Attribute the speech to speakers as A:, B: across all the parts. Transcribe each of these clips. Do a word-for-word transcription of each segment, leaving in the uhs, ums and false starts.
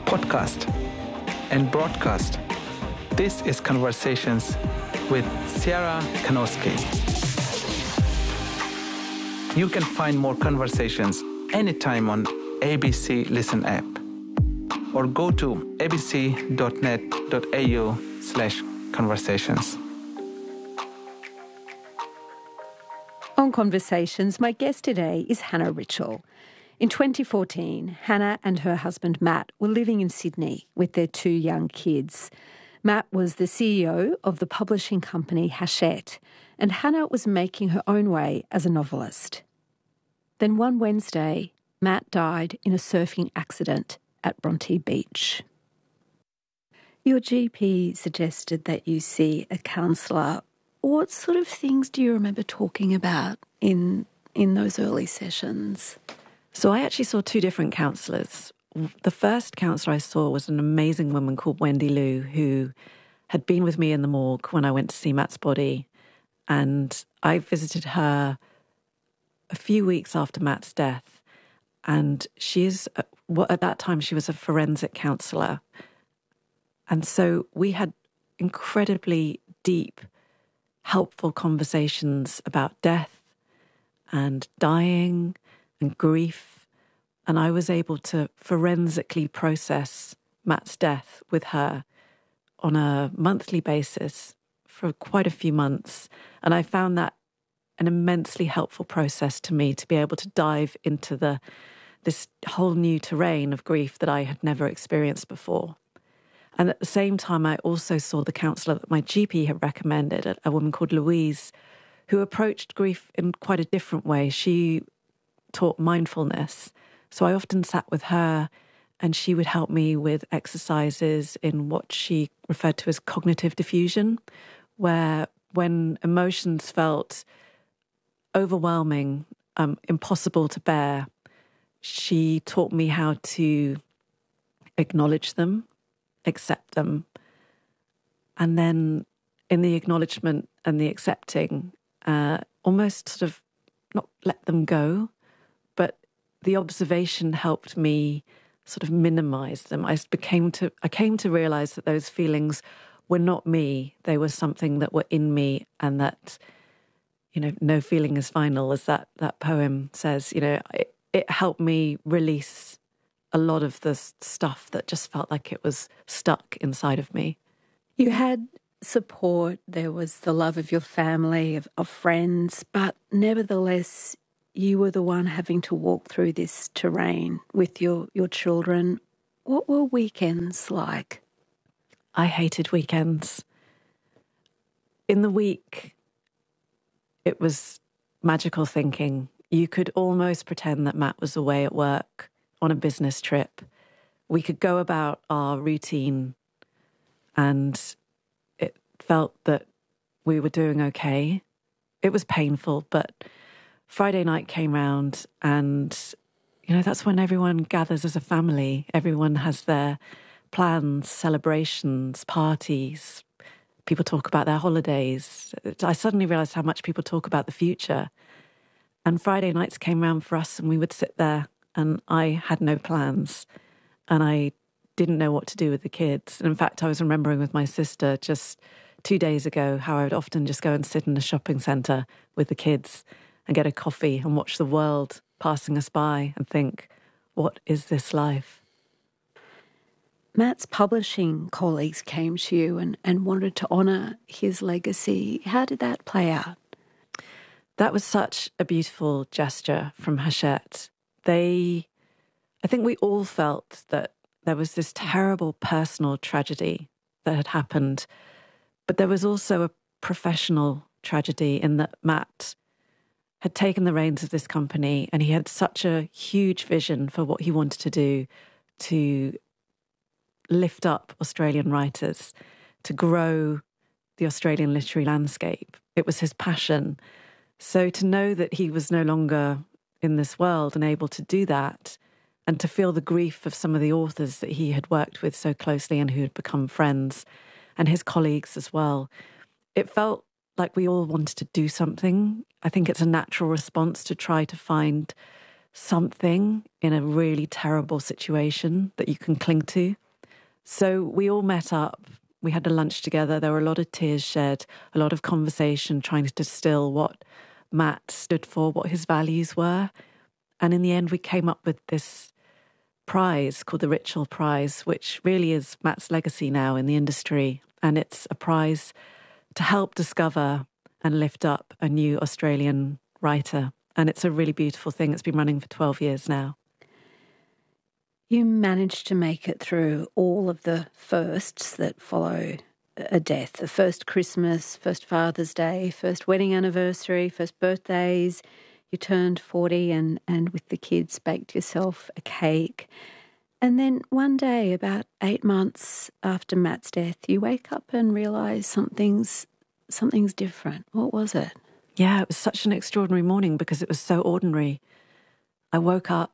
A: podcast and broadcast. This is Conversations with Ciara Kanowski. You can find more conversations anytime on A B C Listen app or go to abc.net.au slash conversations.
B: On Conversations, my guest today is Hannah Ritchell. In twenty fourteen, Hannah and her husband Matt were living in Sydney with their two young kids. Matt was the C E O of the publishing company Hachette, and Hannah was making her own way as a novelist. Then one Wednesday, Matt died in a surfing accident at Bronte Beach. Your G P suggested that you see a counsellor. What sort of things do you remember talking about in in those early sessions?
C: So I actually saw two different counsellors. The first counsellor I saw was an amazing woman called Wendy Liu, who had been with me in the morgue when I went to see Matt's body. And I visited her a few weeks after Matt's death. And she is, at that time, she was a forensic counsellor. And so we had incredibly deep, helpful conversations about death and dying and grief, and I was able to forensically process Matt's death with her on a monthly basis for quite a few months, and I found that an immensely helpful process to me to be able to dive into the this whole new terrain of grief that I had never experienced before. And at the same time, I also saw the counsellor that my G P had recommended, a woman called Louise, who approached grief in quite a different way. She taught mindfulness. So I often sat with her and she would help me with exercises in what she referred to as cognitive diffusion, where when emotions felt overwhelming, um, impossible to bear, she taught me how to acknowledge them, accept them, and then in the acknowledgement and the accepting, uh, almost sort of not let them go, but the observation helped me sort of minimize them. I became to I came to realize that those feelings were not me. They were something that were in me, and that, you know, no feeling is final, as that, that poem says. You know, it, it helped me release a lot of the stuff that just felt like it was stuck inside of me.
B: You had support, there was the love of your family, of, of friends, but nevertheless, you were the one having to walk through this terrain with your, your children. What were weekends like?
C: I hated weekends. In the week, it was magical thinking. You could almost pretend that Matt was away at work on a business trip. We could go about our routine and it felt that we were doing okay. It was painful, but Friday night came round and, you know, that's when everyone gathers as a family. Everyone has their plans, celebrations, parties. People talk about their holidays. I suddenly realised how much people talk about the future. And Friday nights came round for us and we would sit there and I had no plans and I didn't know what to do with the kids. And in fact, I was remembering with my sister just two days ago how I would often just go and sit in a shopping centre with the kids and get a coffee and watch the world passing us by and think, what is this life?
B: Matt's publishing colleagues came to you and, and wanted to honour his legacy. How did that play out?
C: That was such a beautiful gesture from Hachette. They, I think we all felt that there was this terrible personal tragedy that had happened, but there was also a professional tragedy in that Matt had taken the reins of this company and he had such a huge vision for what he wanted to do to lift up Australian writers, to grow the Australian literary landscape. It was his passion. So to know that he was no longer in this world and able to do that, and to feel the grief of some of the authors that he had worked with so closely and who had become friends, and his colleagues as well, it felt like we all wanted to do something. I think it's a natural response to try to find something in a really terrible situation that you can cling to. So we all met up. We had a lunch together. There were a lot of tears shed, a lot of conversation, trying to distill what Matt stood for, what his values were. And in the end, we came up with this prize called the Ritchell Prize, which really is Matt's legacy now in the industry. And it's a prize to help discover and lift up a new Australian writer. And it's a really beautiful thing. It's been running for twelve years now.
B: You managed to make it through all of the firsts that follow a death. The first Christmas, first Father's Day, first wedding anniversary, first birthdays. You turned forty and, and with the kids baked yourself a cake. And then one day, about eight months after Matt's death, you wake up and realise something's something's different. What was it?
C: Yeah, it was such an extraordinary morning because it was so ordinary. I woke up,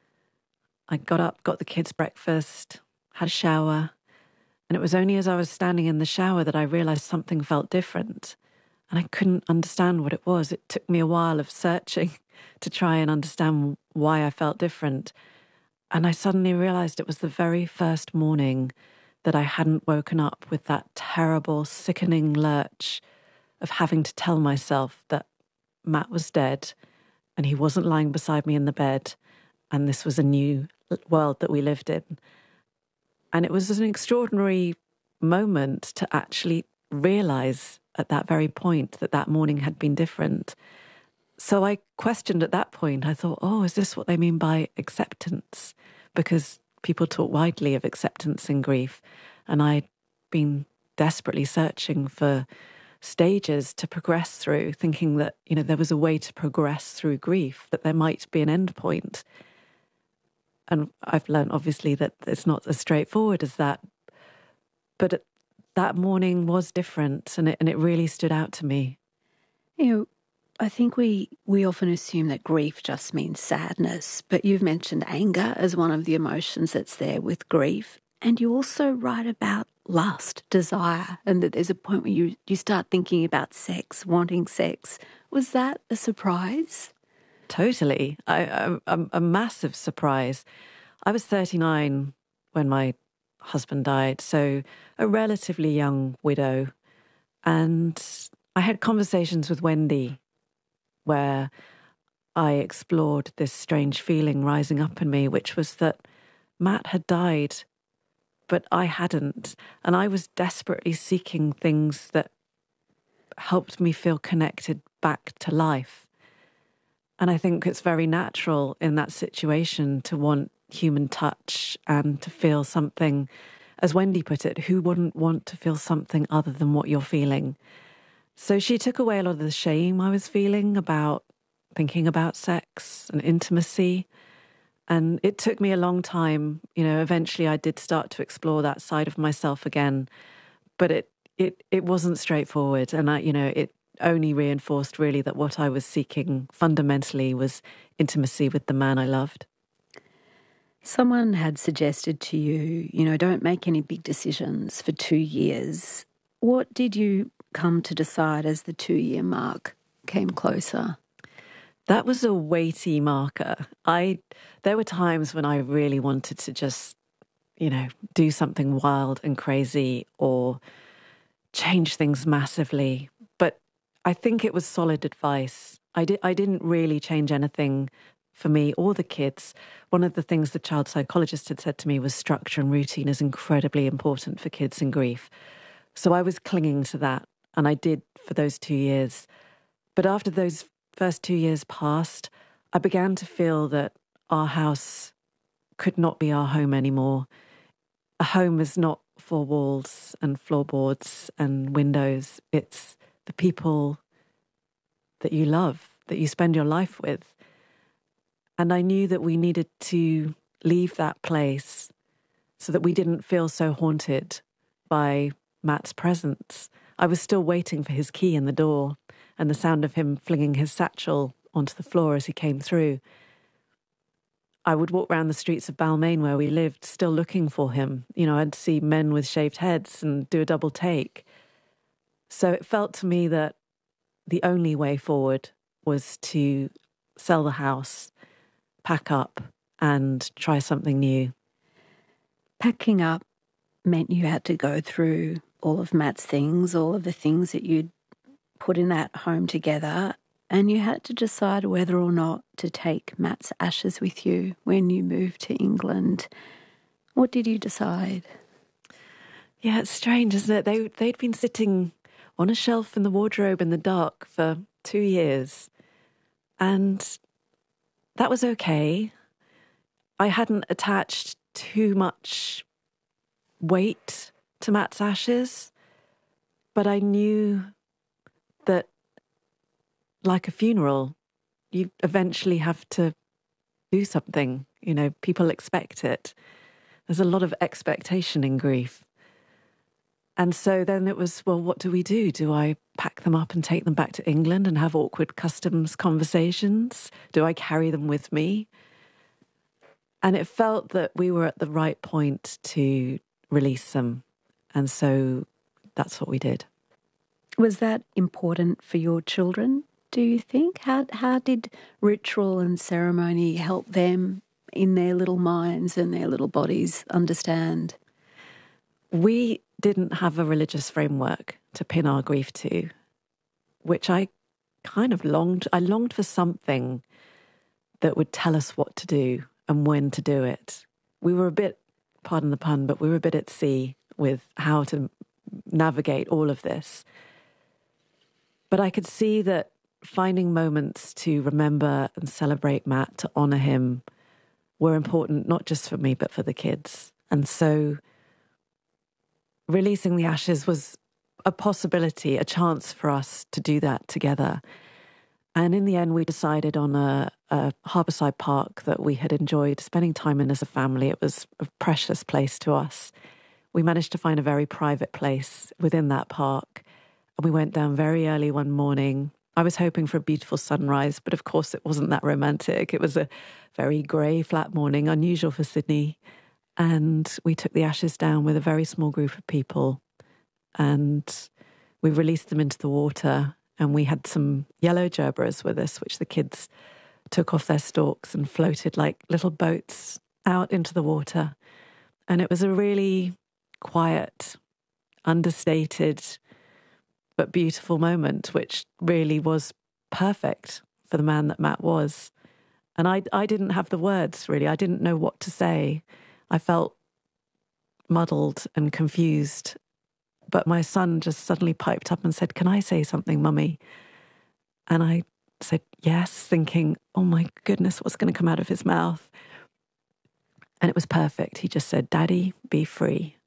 C: I got up, got the kids breakfast, had a shower, and it was only as I was standing in the shower that I realised something felt different. And I couldn't understand what it was. It took me a while of searching to try and understand why I felt different. And I suddenly realised it was the very first morning that I hadn't woken up with that terrible, sickening lurch of having to tell myself that Matt was dead and he wasn't lying beside me in the bed and this was a new world that we lived in. And it was an extraordinary moment to actually realise at that very point that that morning had been different. So I questioned at that point, I thought, oh, is this what they mean by acceptance? Because people talk widely of acceptance in grief. And I'd been desperately searching for stages to progress through, thinking that, you know, there was a way to progress through grief, that there might be an end point. And I've learned, obviously, that it's not as straightforward as that. But it, that morning was different, and it, and it really stood out to me.
B: You know, I think we, we often assume that grief just means sadness, but you've mentioned anger as one of the emotions that's there with grief. And you also write about lust, desire, and that there's a point where you, you start thinking about sex, wanting sex. Was that a surprise?
C: Totally. I, I, a, a massive surprise. I was thirty-nine when my husband died, so a relatively young widow. And I had conversations with Wendy where I explored this strange feeling rising up in me, which was that Matt had died, but I hadn't. And I was desperately seeking things that helped me feel connected back to life. And I think it's very natural in that situation to want human touch and to feel something, as Wendy put it, who wouldn't want to feel something other than what you're feeling? So she took away a lot of the shame I was feeling about thinking about sex and intimacy. And it took me a long time. You know, eventually I did start to explore that side of myself again. But it it it wasn't straightforward. And I, you know, it only reinforced really that what I was seeking fundamentally was intimacy with the man I loved.
B: Someone had suggested to you, you know, don't make any big decisions for two years. What did you come to decide as the two-year mark came closer?
C: That was a weighty marker. I there were times when I really wanted to just, you know, do something wild and crazy or change things massively. But I think it was solid advice. I did I didn't really change anything for me or the kids. One of the things the child psychologist had said to me was structure and routine is incredibly important for kids in grief. So I was clinging to that, and I did for those two years. But after those first two years passed, I began to feel that our house could not be our home anymore. A home is not four walls and floorboards and windows. It's the people that you love, that you spend your life with. And I knew that we needed to leave that place so that we didn't feel so haunted by Matt's presence. I was still waiting for his key in the door and the sound of him flinging his satchel onto the floor as he came through. I would walk around the streets of Balmain where we lived, still looking for him. You know, I'd see men with shaved heads and do a double take. So it felt to me that the only way forward was to sell the house pack up and try something new.
B: Packing up meant you had to go through all of Matt's things, all of the things that you'd put in that home together, and you had to decide whether or not to take Matt's ashes with you when you moved to England. What did you decide?
C: Yeah, it's strange, isn't it? They, they'd been sitting on a shelf in the wardrobe in the dark for two years, and that was okay. I hadn't attached too much weight to Matt's ashes, but I knew that, like a funeral, you eventually have to do something. You know, people expect it. There's a lot of expectation in grief. And so then it was, well, what do we do? Do I pack them up and take them back to England and have awkward customs conversations? Do I carry them with me? And it felt that we were at the right point to release them. And so that's what we did.
B: Was that important for your children, do you think? How, how did ritual and ceremony help them in their little minds and their little bodies understand?
C: We didn't have a religious framework to pin our grief to, which I kind of longed. I longed for something that would tell us what to do and when to do it. We were a bit, pardon the pun, but we were a bit at sea with how to navigate all of this. But I could see that finding moments to remember and celebrate Matt, to honour him, were important, not just for me, but for the kids. And so releasing the ashes was a possibility, a chance for us to do that together. And in the end, we decided on a, a harbourside park that we had enjoyed spending time in as a family. It was a precious place to us. We managed to find a very private place within that park. And we went down very early one morning. I was hoping for a beautiful sunrise, but of course it wasn't that romantic. It was a very grey, flat morning, unusual for Sydney. And we took the ashes down with a very small group of people. And we released them into the water. And we had some yellow gerberas with us, which the kids took off their stalks and floated like little boats out into the water. And it was a really quiet, understated, but beautiful moment, which really was perfect for the man that Matt was. And I, I didn't have the words, really. I didn't know what to say. I felt muddled and confused. But my son just suddenly piped up and said, "Can I say something, Mummy?" And I said, yes, thinking, oh my goodness, what's going to come out of his mouth? And it was perfect. He just said, "Daddy, be free."